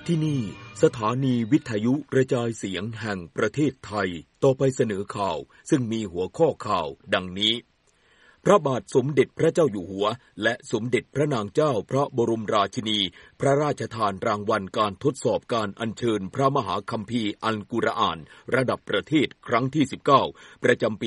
ที่นี่สถานีวิทยุกระจายเสียงแห่งประเทศไทยต่อไปเสนอข่าวซึ่งมีหัวข้อข่าวดังนี้พระบาทสมเด็จพระเจ้าอยู่หัวและสมเด็จพระนางเจ้าพระบรมราชินีพระราชทานรางวัลการทดสอบการอัญเชิญพระมหาคัมภีร์อัลกุรอานระดับประเทศครั้งที่19ประจำปี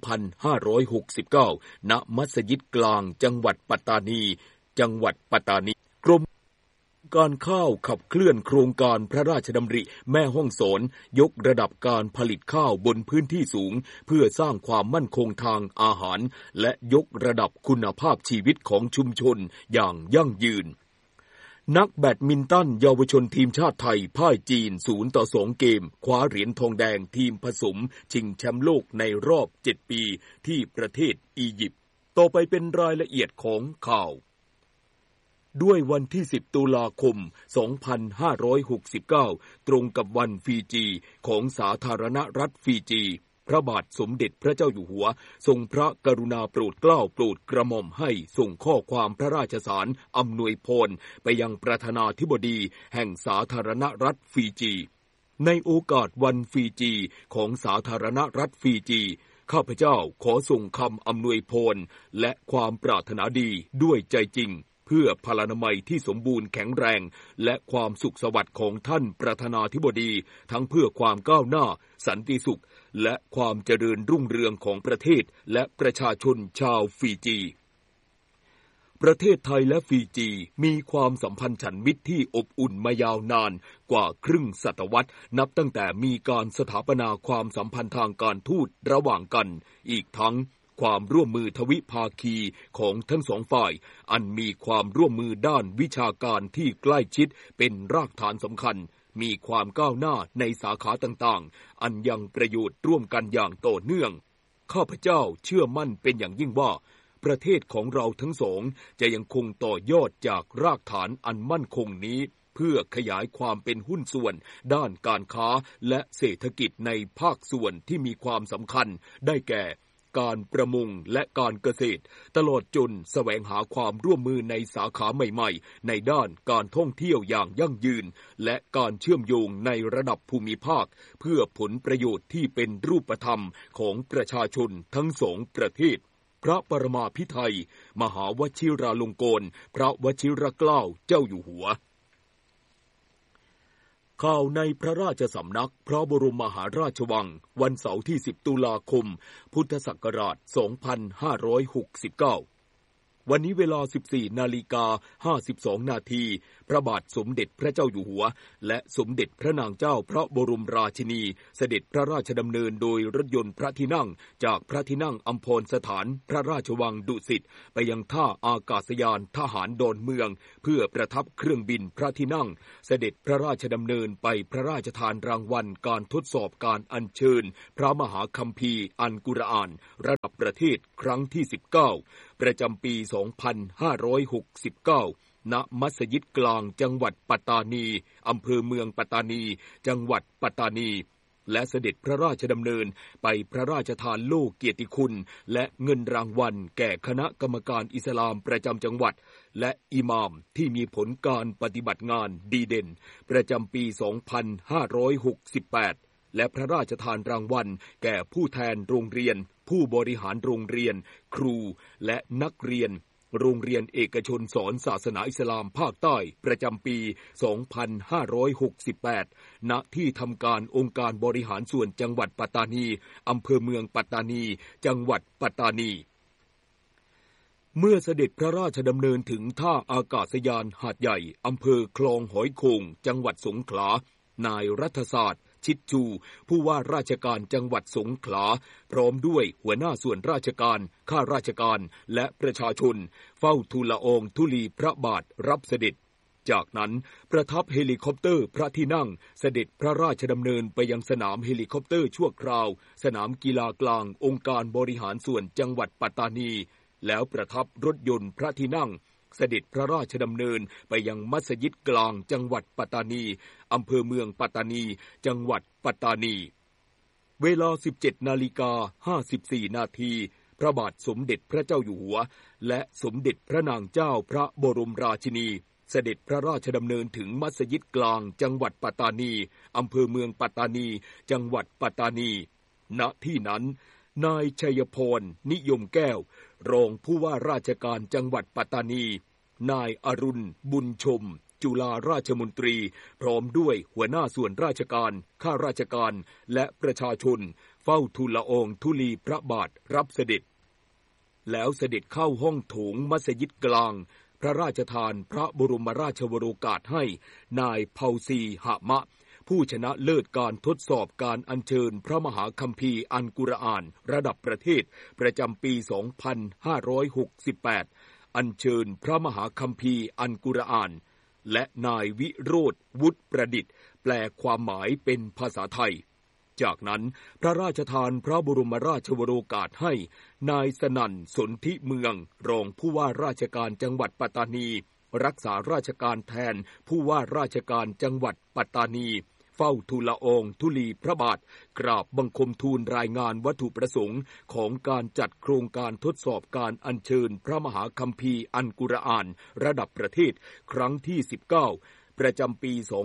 2569 ณ มัสยิดกลางจังหวัดปัตตานีกรมการข้าวขับเคลื่อนโครงการพระราชดำริแม่ฮ่องสอนยกระดับการผลิตข้าวบนพื้นที่สูงเพื่อสร้างความมั่นคงทางอาหารและยกระดับคุณภาพชีวิตของชุมชนอย่างยั่งยืนนักแบดมินตันเยาวชนทีมชาติไทยพ่ายจีน0-2 เกมคว้าเหรียญทองแดงทีมผสมชิงแชมป์โลกในรอบ7 ปีที่ประเทศอียิปต์ต่อไปเป็นรายละเอียดของข่าวด้วยวันที่10 ตุลาคม 2569 ตรงกับวันฟีจีของสาธารณรัฐฟีจีพระบาทสมเด็จพระเจ้าอยู่หัวทรงพระกรุณาโปรดเกล้าโปรดกระหม่อมให้ส่งข้อความพระราชสารอำนวยพรไปยังประธานาธิบดีแห่งสาธารณรัฐฟีจีในโอกาสวันฟีจีของสาธารณรัฐฟีจีข้าพเจ้าขอส่งคำอำนวยพรและความปรารถนาดีด้วยใจจริงเพื่อพลานามัยที่สมบูรณ์แข็งแรงและความสุขสวัสดิ์ของท่านประธานาธิบดีทั้งเพื่อความก้าวหน้าสันติสุขและความเจริญรุ่งเรืองของประเทศและประชาชนชาวฟีจีประเทศไทยและฟีจีมีความสัมพันธ์ฉันมิตรที่อบอุ่นมายาวนานกว่าครึ่งศตวรรษนับตั้งแต่มีการสถาปนาความสัมพันธ์ทางการทูตระหว่างกันอีกทั้งความร่วมมือทวิภาคีของทั้งสองฝ่ายอันมีความร่วมมือด้านวิชาการที่ใกล้ชิดเป็นรากฐานสำคัญมีความก้าวหน้าในสาขาต่างๆอันยังประโยชน์ร่วมกันอย่างต่อเนื่องข้าพเจ้าเชื่อมั่นเป็นอย่างยิ่งว่าประเทศของเราทั้งสองจะยังคงต่อยอดจากรากฐานอันมั่นคงนี้เพื่อขยายความเป็นหุ้นส่วนด้านการค้าและเศรษฐกิจในภาคส่วนที่มีความสำคัญได้แก่การประมงและการเกษตรตลอดจนแสวงหาความร่วมมือในสาขาใหม่ๆในด้านการท่องเที่ยวอย่างยั่งยืนและการเชื่อมโยงในระดับภูมิภาคเพื่อผลประโยชน์ที่เป็นรูปธรรมของประชาชนทั้งสองประเทศพระปรมาภิไธยมหาวชิราลงกรณ์พระวชิรเกล้าเจ้าอยู่หัวข่าวในพระราชสำนักพระบรมมหาราชวังวันเสาร์ที่10 ตุลาคมพุทธศักราช 2569วันนี้เวลา 14:52 นาทีพระบาทสมเด็จพระเจ้าอยู่หัวและสมเด็จพระนางเจ้าพระบรมราชินีเสด็จพระราชดำเนินโดยรถยนต์พระที่นั่งจากพระที่นั่งอัมพรสถานพระราชวังดุสิตไปยังท่าอากาศยานทหารดอนเมืองเพื่อประทับเครื่องบินพระที่นั่งเสด็จพระราชดำเนินไปพระราชทานรางวัลการทดสอบการอัญเชิญพระมหาคัมภีร์อัลกุรอานระดับประเทศครั้งที่19ประจำปี 2569 ณ มัสยิดกลางจังหวัดปัตตานีอำเภอเมืองปัตตานีจังหวัดปัตตานีและเสด็จพระราชดำเนินไปพระราชทานโล่เกียรติคุณและเงินรางวัลแก่คณะกรรมการอิสลามประจำจังหวัดและอิหม่ามที่มีผลการปฏิบัติงานดีเด่นประจำปี 2568และพระราชทานรางวัลแก่ผู้แทนโรงเรียนผู้บริหารโรงเรียนครูและนักเรียนโรงเรียนเอกชนสอนศาสนาอิสลามภาคใต้ประจำปี 2568 ณ ที่ทำการองค์การบริหารส่วนจังหวัดปัตตานีอำเภอเมืองปัตตานีจังหวัดปัตตานีเมื่อเสด็จพระราชดำเนินถึงท่าอากาศยานหาดใหญ่อำเภอคลองหอยโข่งจังหวัดสงขลานายรัฐศาสตร์ชิดชูผู้ว่าราชการจังหวัดสงขลาพร้อมด้วยหัวหน้าส่วนราชการข้าราชการและประชาชนเฝ้าทูลละอองธุลีพระบาทรับเสด็จจากนั้นประทับเฮลิคอปเตอร์พระที่นั่งเสด็จพระราชดำเนินไปยังสนามเฮลิคอปเตอร์ชั่วคราวสนามกีฬากลางองค์การบริหารส่วนจังหวัดปัตตานีแล้วประทับรถยนต์พระที่นั่งเสด็จพระราชดำเนินไปยังมัสยิดกลางจังหวัดปัตตานีอำเภอเมืองปัตตานีจังหวัดปัตตานีเวลา 17:54 นาทีพระบาทสมเด็จพระเจ้าอยู่หัวและสมเด็จพระนางเจ้าพระบรมราชินีเสด็จพระราชดำเนินถึงมัสยิดกลางจังหวัดปัตตานีอำเภอเมืองปัตตานีจังหวัดปัตตานีณที่นั้นนายชัยพรนิยมแก้วรองผู้ว่าราชการจังหวัดปัตตานีนายอรุณบุญชมจุฬาราชมนตรีพร้อมด้วยหัวหน้าส่วนราชการข้าราชการและประชาชนเฝ้าทูลละอองธุลีพระบาทรับเสด็จแล้วเสด็จเข้าห้องโถงมัสยิดกลางพระราชทานพระบรมราชโองการให้นายเผาซีหะมะผู้ชนะเลิศการทดสอบการอัญเชิญพระมหาคัมภีร์อัลกุรอานระดับประเทศประจำปี 2568 อัญเชิญพระมหาคัมภีร์อัลกุรอานและนายวิโรธวุฒิประดิษฐ์แปลความหมายเป็นภาษาไทยจากนั้นพระราชทานพระบรมราชโองการให้นายสนั่นสนธิเมืองรองผู้ว่าราชการจังหวัดปัตตานีรักษาราชการแทนผู้ว่าราชการจังหวัดปัตตานีเฝ้าทูลละอองธุลีพระบาทกราบบังคมทูลรายงานวัตถุประสงค์ของการจัดโครงการทดสอบการอัญเชิญพระมหาคัมภีร์อัลกุรอานระดับประเทศครั้งที่ 19 ประจำปี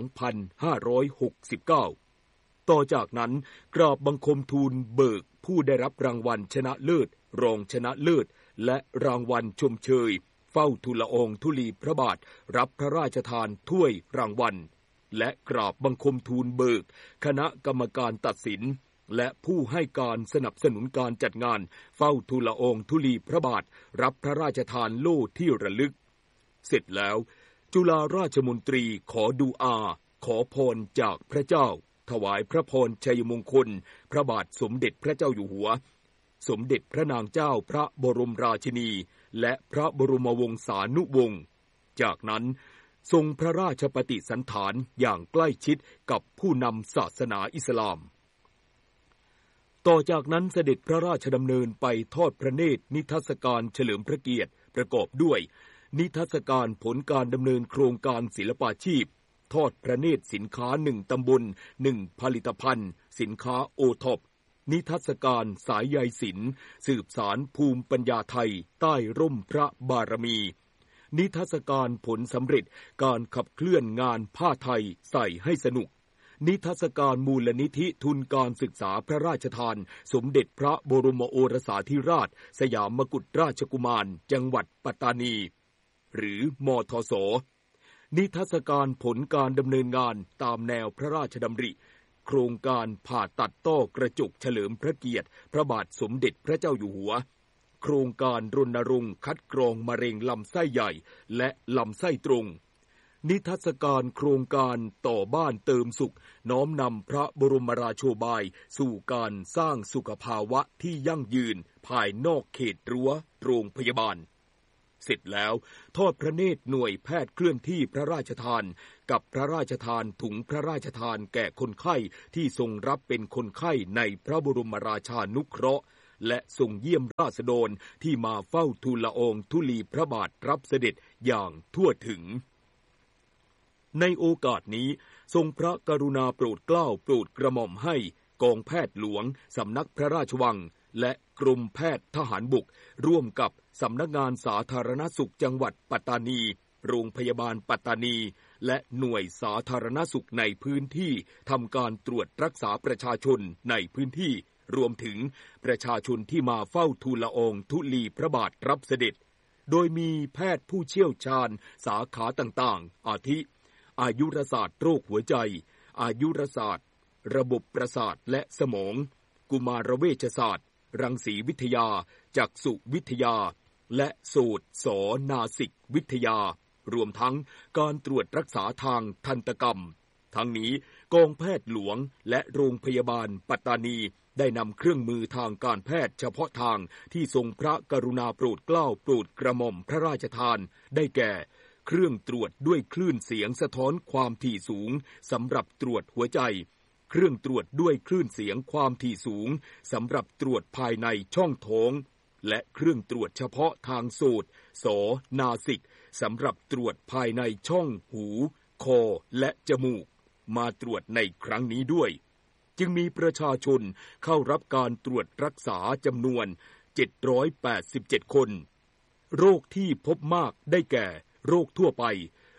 2569 ต่อจากนั้นกราบบังคมทูลเบิกผู้ได้รับรางวัลชนะเลิศรองชนะเลิศและรางวัลชมเชยเฝ้าทูลละอองธุลีพระบาทรับพระราชทานถ้วยรางวัลและกราบบังคมทูลเบิกคณะกรรมการตัดสินและผู้ให้การสนับสนุนการจัดงานเฝ้าทูลละอองธุลีพระบาทรับพระราชทานโล่ที่ระลึกเสร็จแล้วจุฬาราชมนตรีขอดุอาขอพรจากพระเจ้าถวายพระพรชัยมงคลพระบาทสมเด็จพระเจ้าอยู่หัวสมเด็จพระนางเจ้าพระบรมราชินีและพระบรมวงศานุวงศ์จากนั้นทรงพระราชปฏิสันถานอย่างใกล้ชิดกับผู้นำศาสนาอิสลามต่อจากนั้นเสด็จพระราชดำเนินไปทอดพระเนตรนิทรรศการเฉลิมพระเกียรติประกอบด้วยนิทรรศการผลการดำเนินโครงการศิลปาชีพทอดพระเนตรสินค้า1ตำบล1ผลิตภัณฑ์สินค้าโอท็อปนิทรรศการสายใยศิลป์สืบสารภูมิปัญญาไทยใต้ร่มพระบารมีนิทรรศการผลสำเร็จการขับเคลื่อนงานผ้าไทยใส่ให้สนุกนิทรรศการมูลนิธิทุนการศึกษาพระราชทานสมเด็จพระบรมโอรสาธิราชสยามกุฎราชกุมารจังหวัดปัตตานีหรือมทสนิทรรศการผลการดำเนินงานตามแนวพระราชดำริโครงการผ่าตัดต้อกระจกเฉลิมพระเกียรติพระบาทสมเด็จพระเจ้าอยู่หัวโครงการรณรงค์คัดกรองมะเร็งลำไส้ใหญ่และลำไส้ตรงนิทรรศการโครงการต่อบ้านเติมสุขน้อมนำพระบรมราโชบายสู่การสร้างสุขภาวะที่ยั่งยืนภายนอกเขตรั้วโรงพยาบาลเสร็จแล้วทอดพระเนตรหน่วยแพทย์เคลื่อนที่พระราชทานกับพระราชทานถุงพระราชทานแก่คนไข้ที่ทรงรับเป็นคนไข้ในพระบรมราชานุเคราะห์และทรงเยี่ยมราษฎรที่มาเฝ้าทูลละอองธุลีพระบาทรับเสด็จอย่างทั่วถึงในโอกาสนี้ทรงพระกรุณาโปรดเกล้าโปรดกระหม่อมให้กองแพทย์หลวงสำนักพระราชวังและกรมแพทย์ทหารบกร่วมกับสำนักงานสาธารณสุขจังหวัดปัตตานีโรงพยาบาลปัตตานีและหน่วยสาธารณสุขในพื้นที่ทำการตรวจรักษาประชาชนในพื้นที่รวมถึงประชาชนที่มาเฝ้าทูลละอองธุลีพระบาทรับเสด็จโดยมีแพทย์ผู้เชี่ยวชาญสาขาต่างๆอาทิอายุรศาสตร์โรคหัวใจอายุรศาสตร์ระบบประสาทและสมองกุมารเวชศาสตร์รังสีวิทยาจักษุวิทยาและโสตศนาสิกวิทยารวมทั้งการตรวจรักษาทางทันตกรรมทั้งนี้กองแพทย์หลวงและโรงพยาบาลปัตตานีได้นำเครื่องมือทางการแพทย์เฉพาะทางที่ทรงพระกรุณาโปรดเกล้าโปรดกระหม่อมพระราชทานได้แก่เครื่องตรวจด้วยคลื่นเสียงสะท้อนความถี่สูงสำหรับตรวจหัวใจเครื่องตรวจด้วยคลื่นเสียงความถี่สูงสำหรับตรวจภายในช่องท้องและเครื่องตรวจเฉพาะทางโสตศนาสิกสำหรับตรวจภายในช่องหูคอและจมูกมาตรวจในครั้งนี้ด้วยจึงมีประชาชนเข้ารับการตรวจรักษาจำนวน787คนโรคที่พบมากได้แก่โรคทั่วไป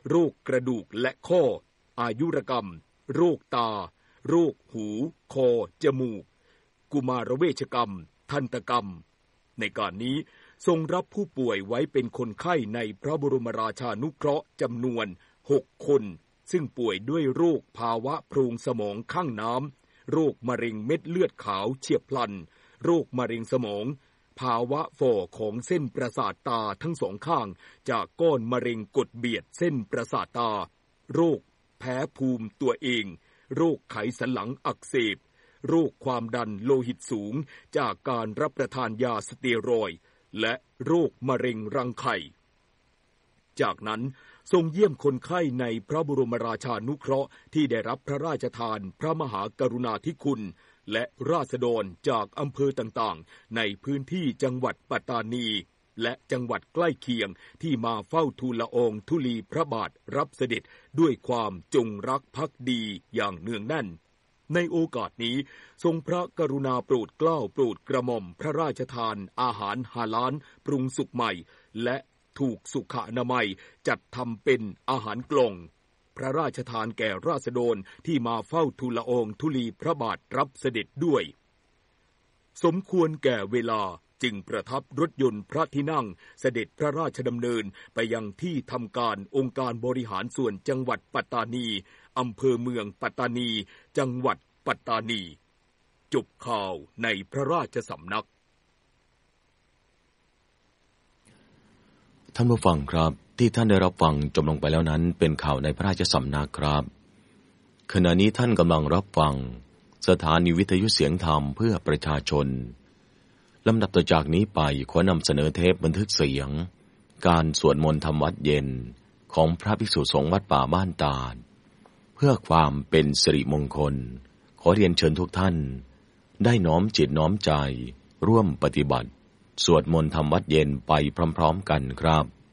โรคกระดูกและข้ออายุรกรรมโรคตาโรคหูคอจมูกกุมารเวชกรรมทันตกรรมในการนี้ทรงรับผู้ป่วยไว้เป็นคนไข้ในพระบรมราชานุเคราะห์จำนวน6 คนซึ่งป่วยด้วยโรคภาวะโพรงสมองข้างน้ำโรคมะเร็งเม็ดเลือดขาวเฉียบพลันโรคมะเร็งสมองภาวะฝ่อของเส้นประสาทตาทั้งสองข้างจากก้อนมะเร็งกดเบียดเส้นประสาทตาโรคแพ้ภูมิตัวเองโรคไขสันหลังอักเสบโรคความดันโลหิตสูงจากการรับประทานยาสเตียรอยด์และโรคมะเร็งรังไข่จากนั้นทรงเยี่ยมคนไข้ในพระบรมราชานุเคราะห์ที่ได้รับพระราชทานพระมหากรุณาธิคุณและราษฎรจากอำเภอต่างๆในพื้นที่จังหวัดปัตตานีและจังหวัดใกล้เคียงที่มาเฝ้าทูลละอองธุลีพระบาทรับเสด็จด้วยความจงรักภักดีอย่างเนืองแน่นในโอกาสนี้ทรงพระกรุณาโปรดเกล้าโปรดกระหม่อมพระราชทานอาหารฮาลาลปรุงสุกใหม่และถูกสุขอนามัยจัดทำเป็นอาหารกล่องพระราชทานแก่ราษฎรที่มาเฝ้าทูลละอองธุลีพระบาทรับเสด็จด้วยสมควรแก่เวลาจึงประทับรถยนต์พระที่นั่งเสด็จพระราชดำเนินไปยังที่ทำการองค์การบริหารส่วนจังหวัดปัตตานีอำเภอเมืองปัตตานีจังหวัดปัตตานีจบข่าวในพระราชสำนักท่านผู้ฟังครับที่ท่านได้รับฟังจบลงไปแล้วนั้นเป็นข่าวในพระราชสำนักครับขณะนี้ท่านกำลังรับฟังสถานีวิทยุเสียงธรรมเพื่อประชาชนลำดับต่อจากนี้ไปขอนำเสนอเทปบันทึกเสียงการสวดมนต์ทำวัดเย็นของพระภิกษุสงฆ์วัดป่าบ้านตาดเพื่อความเป็นสิริมงคลขอเรียนเชิญทุกท่านได้น้อมจิตน้อมใจร่วมปฏิบัติสวดมนต์ทำวัดเย็นไปพร้อมๆกันครับ